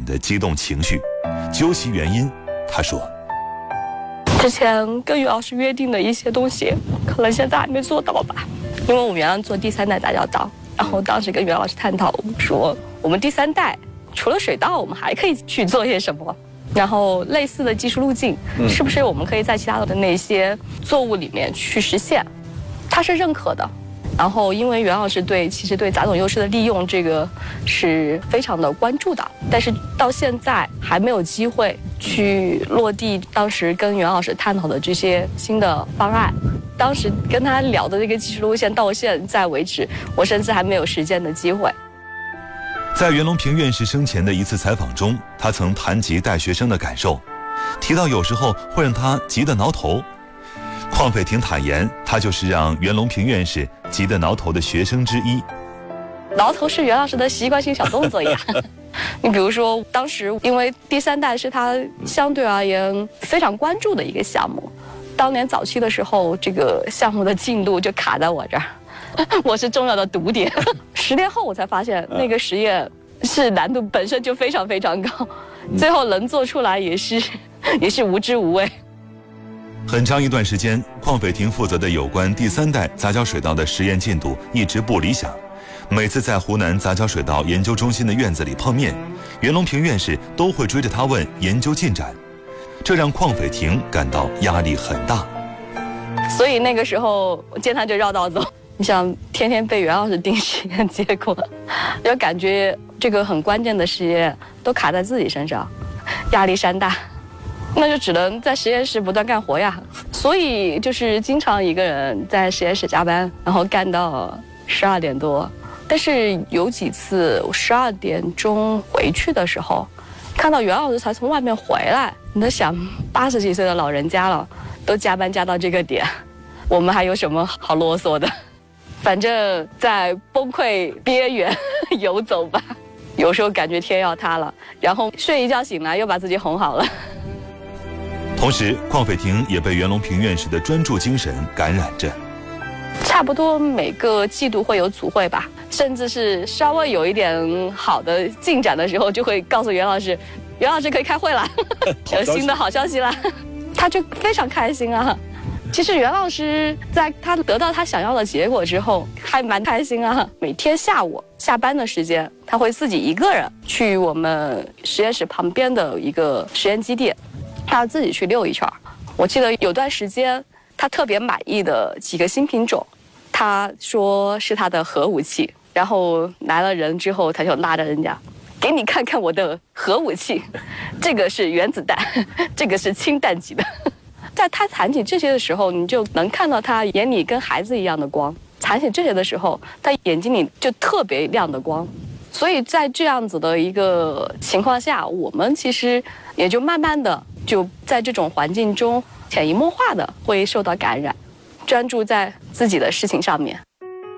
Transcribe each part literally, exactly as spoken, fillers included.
的激动情绪。究其原因，他说：“ 之前跟袁老师约定的一些东西，可能现在还没做到吧。因为我们原来做第三代杂交稻，然后当时跟袁老师探讨说，我们第三代除了水稻，我们还可以去做些什么？然后类似的技术路径，是不是我们可以在其他的那些作物里面去实现？”他是认可的。然后，因为袁老师对其实对杂种优势的利用这个是非常的关注的，但是到现在还没有机会去落地。当时跟袁老师探讨的这些新的方案，当时跟他聊的这个技术路线，到现在为止，我甚至还没有实践的机会。 在袁隆平院士生前的一次采访中，他曾谈及带学生的感受，提到有时候会让他急得挠头。邝斐婷坦言，他就是让袁隆平院士急得挠头的学生之一。 挠头是袁老师的习惯性小动作呀。你比如说，当时因为第三代是他相对而言非常关注的一个项目，当年早期的时候，这个项目的进度就卡在我这儿，我是重要的堵点。十年后我才发现，那个实验是难度本身就非常非常高，最后能做出来也是也是无知无畏。 很长一段时间，邝斐婷负责的有关第三代杂交水稻的实验进度一直不理想。每次在湖南杂交水稻研究中心的院子里碰面，袁隆平院士都会追着他问研究进展，这让邝斐婷感到压力很大。 所以那个时候我见他就绕道走。你想天天被袁老师盯实验结果，就感觉这个很关键的实验都卡在自己身上，压力山大。那就只能在实验室不断干活呀，所以就是经常一个人在实验室加班，然后干到十二点多。但是有几次我十二点钟回去的时候，看到袁老师才从外面回来。你在想，八十几岁的老人家了，都加班加到这个点，我们还有什么好啰嗦的？反正在崩溃边缘游走吧。有时候感觉天要塌了，然后睡一觉醒来又把自己哄好了。 同时，邝斐婷也被袁隆平院士的专注精神感染着。 差不多每个季度会有组会吧，甚至是稍微有一点好的进展的时候，就会告诉袁老师，袁老师可以开会了，有新的好消息了，他就非常开心啊。其实袁老师在他得到他想要的结果之后，还蛮开心啊。每天下午下班的时间，他会自己一个人去我们实验室旁边的一个实验基地。他要自己去溜一圈。我记得有段时间，他特别满意的几个新品种，他说是他的核武器。然后来了人之后，他就拉着人家，给你看看我的核武器，这个是原子弹，这个是氢弹级的。在他谈起这些的时候，你就能看到他眼里跟孩子一样的光。谈起这些的时候，他眼睛里就特别亮的光。所以在这样子的一个情况下，我们其实也就慢慢的就在这种环境中潜移默化的会受到感染，专注在自己的事情上面。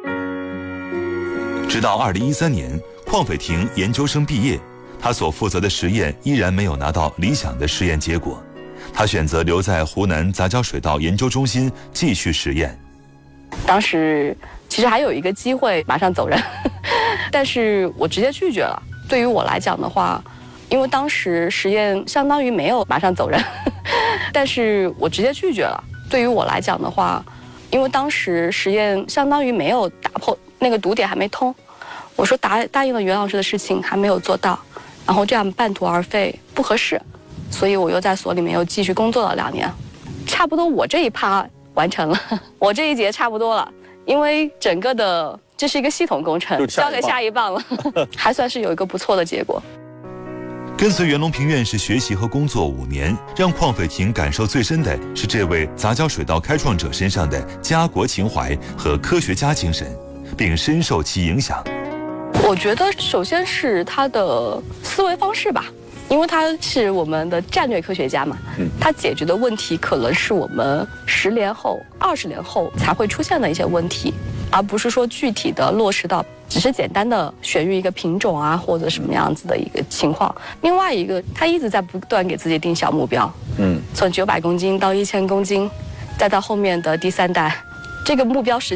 直到二零一三年，邝斐婷研究生毕业，他所负责的实验依然没有拿到理想的实验结果，他选择留在湖南杂交水稻研究中心继续实验。 当时其实还有一个机会马上走人，但是我直接拒绝了。对于我来讲的话，因为当时实验相当于没有马上走人，但是我直接拒绝了。对于我来讲的话，因为当时实验相当于没有打破那个堵点，还没通。我说答答应了袁老师的事情还没有做到，然后这样半途而废不合适，所以我又在所里面又继续工作了两年，差不多我这一趴完成了，我这一节差不多了，因为整个的这是一个系统工程，交给下一棒了，还算是有一个不错的结果。 跟随袁隆平院士学习和工作五年，让邝斐婷感受最深的是这位杂交水稻开创者身上的家国情怀和科学家精神，并深受其影响。 我觉得首先是他的思维方式吧，因为他是我们的战略科学家嘛，他解决的问题可能是我们十年后、二十年后才会出现的一些问题，而不是说具体的落实到只是简单的选育一个品种啊，或者什么样子的一个情况。另外一个，他一直在不断给自己定小目标，嗯，从九百公斤到一千公斤，再到后面的第三代，这个目标实现。